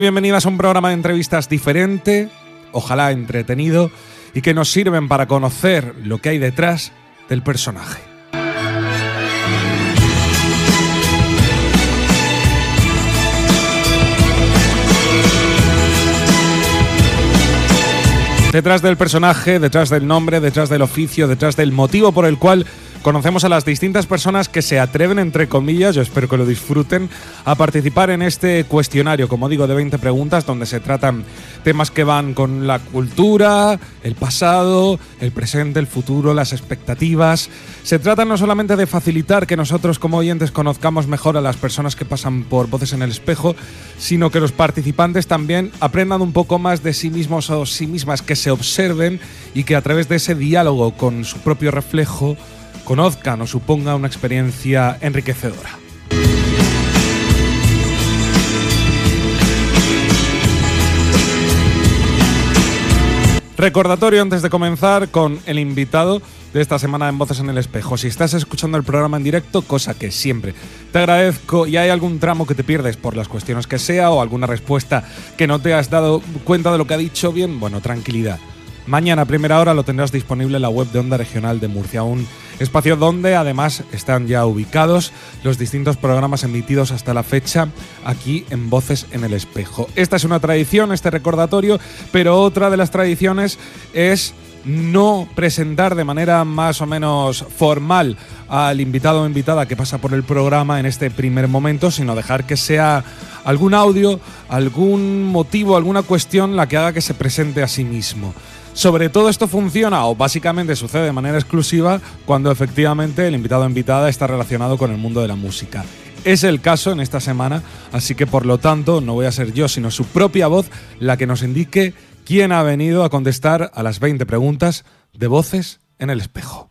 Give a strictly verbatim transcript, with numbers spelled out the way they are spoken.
Bienvenidas a un programa de entrevistas diferente, ojalá entretenido, y que nos sirven para conocer lo que hay detrás del personaje. Detrás del personaje, detrás del nombre, detrás del oficio, detrás del motivo por el cual conocemos a las distintas personas que se atreven, entre comillas, yo espero que lo disfruten, a participar en este cuestionario, como digo, de veinte preguntas, donde se tratan temas que van con la cultura, el pasado, el presente, el futuro, las expectativas. Se trata no solamente de facilitar que nosotros como oyentes conozcamos mejor a las personas que pasan por Voces en el Espejo, sino que los participantes también aprendan un poco más de sí mismos o sí mismas, que se observen y que a través de ese diálogo con su propio reflejo conozcan o suponga una experiencia enriquecedora. Recordatorio antes de comenzar con el invitado de esta semana en Voces en el Espejo. Si estás escuchando el programa en directo, cosa que siempre te agradezco, y hay algún tramo que te pierdes por las cuestiones que sea o alguna respuesta que no te has dado cuenta de lo que ha dicho bien, bueno, tranquilidad. Mañana a primera hora lo tendrás disponible en la web de Onda Regional de Murcia, un espacio donde además están ya ubicados los distintos programas emitidos hasta la fecha aquí en Voces en el Espejo. Esta es una tradición, este recordatorio, pero otra de las tradiciones es no presentar de manera más o menos formal al invitado o invitada que pasa por el programa en este primer momento, sino dejar que sea algún audio, algún motivo, alguna cuestión la que haga que se presente a sí mismo. Sobre todo esto funciona o básicamente sucede de manera exclusiva cuando efectivamente el invitado o invitada está relacionado con el mundo de la música. Es el caso en esta semana, así que por lo tanto no voy a ser yo, sino su propia voz la que nos indique quién ha venido a contestar a las veinte preguntas de Voces en el Espejo.